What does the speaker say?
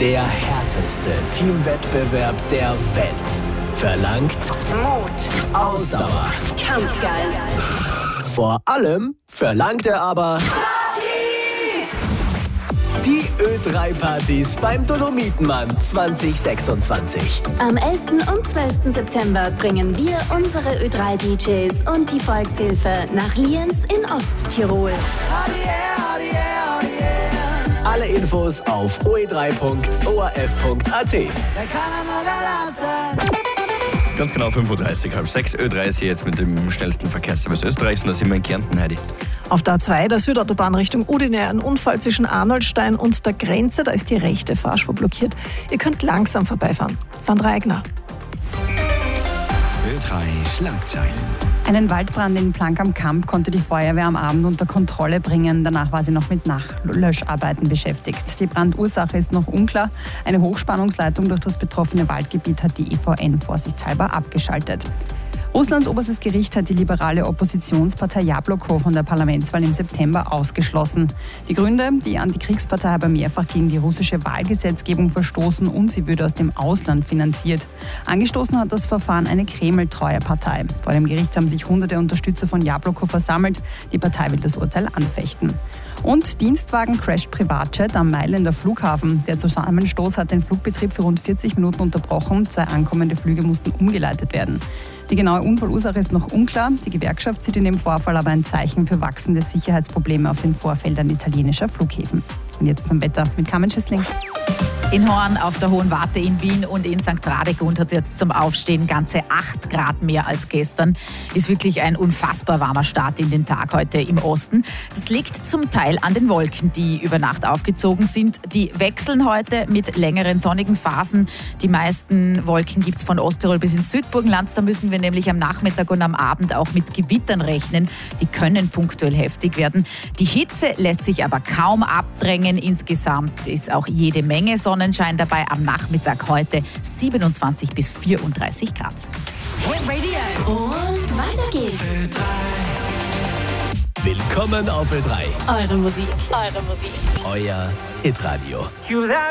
Der härteste Teamwettbewerb der Welt verlangt Mut, Ausdauer, Kampfgeist. Vor allem verlangt er aber die Ö3-Partys beim Dolomitenmann 2026. Am 11. und 12. September bringen wir unsere Ö3-DJs und die Volkshilfe nach Lienz in Osttirol. Alle Infos auf oe3.orf.at. Ganz genau 5.30 halb 6. Ö3 ist hier jetzt mit dem schnellsten Verkehrsservice Österreichs und da sind wir in Kärnten, Heidi. Auf der A2, der Südautobahn Richtung Udine, ein Unfall zwischen Arnoldstein und der Grenze. Da ist die rechte Fahrspur blockiert. Ihr könnt langsam vorbeifahren. Sandra Eigner. Ö3 Schlagzeilen. Einen Waldbrand in Plank am Kamp konnte die Feuerwehr am Abend unter Kontrolle bringen. Danach war sie noch mit Nachlöscharbeiten beschäftigt. Die Brandursache ist noch unklar. Eine Hochspannungsleitung durch das betroffene Waldgebiet hat die EVN vorsichtshalber abgeschaltet. Russlands oberstes Gericht hat die liberale Oppositionspartei Jabloko von der Parlamentswahl im September ausgeschlossen. Die Gründe: die Antikriegspartei habe mehrfach gegen die russische Wahlgesetzgebung verstoßen und sie würde aus dem Ausland finanziert. Angestoßen hat das Verfahren eine Kreml-treue Partei. Vor dem Gericht haben sich hunderte Unterstützer von Jabloko versammelt. Die Partei will das Urteil anfechten. Und Dienstwagen crasht Privatjet am Mailänder Flughafen. Der Zusammenstoß hat den Flugbetrieb für rund 40 Minuten unterbrochen. 2 ankommende Flüge mussten umgeleitet werden. Die genaue Unfallursache ist noch unklar. Die Gewerkschaft sieht in dem Vorfall aber ein Zeichen für wachsende Sicherheitsprobleme auf den Vorfeldern italienischer Flughäfen. Und jetzt zum Wetter mit Carmen Schissling. In Horn, auf der Hohen Warte in Wien und in St. Radegund hat es jetzt zum Aufstehen ganze 8 Grad mehr als gestern. Ist wirklich ein unfassbar warmer Start in den Tag heute im Osten. Das liegt zum Teil an den Wolken, die über Nacht aufgezogen sind. Die wechseln heute mit längeren sonnigen Phasen. Die meisten Wolken gibt es von Osttirol bis ins Südburgenland. Da müssen wir nämlich am Nachmittag und am Abend auch mit Gewittern rechnen. Die können punktuell heftig werden. Die Hitze lässt sich aber kaum abdrängen. Insgesamt ist auch jede Menge Sonnenschein dabei. Am Nachmittag heute 27 bis 34 Grad. Und weiter geht's. Willkommen auf Ö3. Eure Musik. Euer Hitradio.